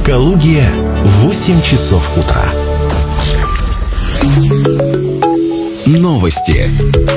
В Калуге 8 часов утра. Новости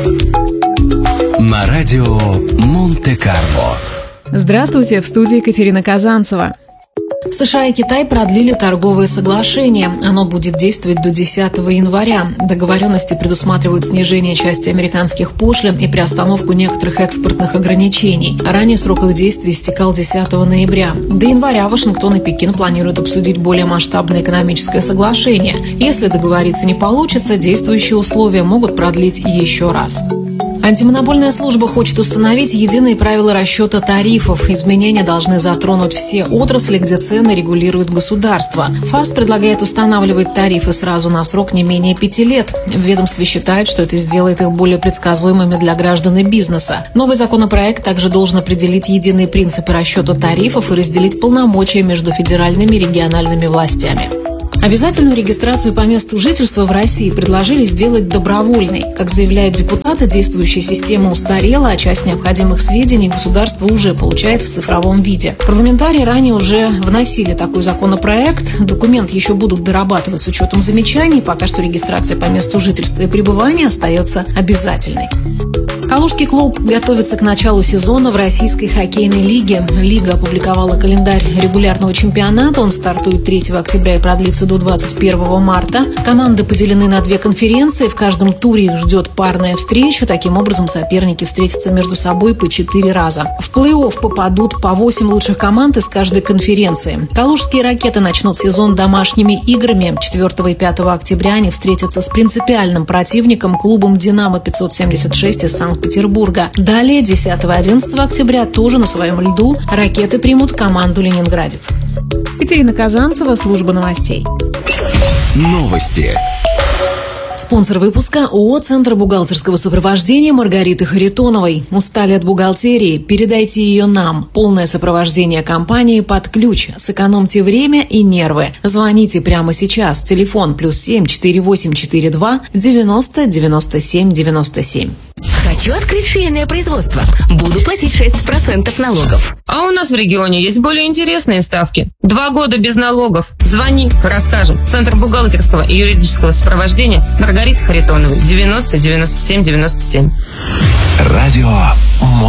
на радио Монте-Карло. Здравствуйте, в студии Екатерина Казанцева. США и Китай продлили торговое соглашение. Оно будет действовать до 10 января. Договоренности предусматривают снижение части американских пошлин и приостановку некоторых экспортных ограничений. Ранее срок их действия истекал 10 ноября. До января Вашингтон и Пекин планируют обсудить более масштабное экономическое соглашение. Если договориться не получится, действующие условия могут продлить еще раз. Антимонопольная служба хочет установить единые правила расчета тарифов. Изменения должны затронуть все отрасли, где цены регулирует государство. ФАС предлагает устанавливать тарифы сразу на срок не менее 5 лет. В ведомстве считают, что это сделает их более предсказуемыми для граждан и бизнеса. Новый законопроект также должен определить единые принципы расчета тарифов и разделить полномочия между федеральными и региональными властями. Обязательную регистрацию по месту жительства в России предложили сделать добровольной. Как заявляют депутаты, действующая система устарела, а часть необходимых сведений государство уже получает в цифровом виде. Парламентарии ранее уже вносили такой законопроект. Документ еще будут дорабатывать с учетом замечаний. Пока что регистрация по месту жительства и пребывания остается обязательной. Калужский клуб готовится к началу сезона в Российской хоккейной лиге. Лига опубликовала календарь регулярного чемпионата. Он стартует 3 октября и продлится до 21 марта. Команды поделены на 2 конференции. В каждом туре их ждет парная встреча. Таким образом, соперники встретятся между собой по 4 раза. В плей-офф попадут по 8 лучших команд из каждой конференции. Калужские «Ракеты» начнут сезон домашними играми. 4 и 5 октября они встретятся с принципиальным противником клубом «Динамо-576» из Санкт-Петербурга. Далее, 10-11 октября, тоже на своем льду «Ракеты» примут команду «Ленинградец». Екатерина Казанцева, служба новостей. Новости. Спонсор выпуска ООО «Центр бухгалтерского сопровождения» Маргариты Харитоновой. Устали от бухгалтерии? Передайте ее нам. Полное сопровождение компании под ключ. Сэкономьте время и нервы. Звоните прямо сейчас. Телефон +7 4842 90 97 97. Хочу открыть швейное производство. Буду платить 6% налогов. А у нас в регионе есть более интересные ставки. 2 года без налогов. Звони, расскажем. Центр бухгалтерского и юридического сопровождения Маргариты Харитоновой. 90 97 97. Радио